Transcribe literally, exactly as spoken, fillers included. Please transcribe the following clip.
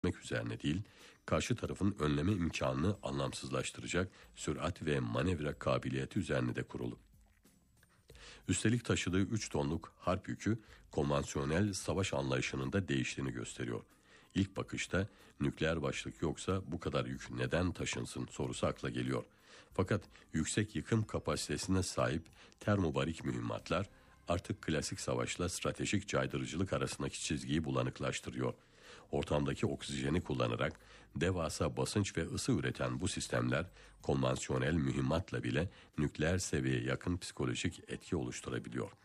üzerine değil, karşı tarafın önleme imkanını anlamsızlaştıracak sürat ve manevra kabiliyeti üzerine de kurulu. Üstelik taşıdığı üç tonluk harp yükü konvansiyonel savaş anlayışının da değiştiğini gösteriyor. İlk bakışta nükleer başlık yoksa bu kadar yük neden taşınsın sorusu akla geliyor. Fakat yüksek yıkım kapasitesine sahip termobarik mühimmatlar artık klasik savaşla stratejik caydırıcılık arasındaki çizgiyi bulanıklaştırıyor. Ortamdaki oksijeni kullanarak devasa basınç ve ısı üreten bu sistemler konvansiyonel mühimmatla bile nükleer seviyeye yakın psikolojik etki oluşturabiliyor.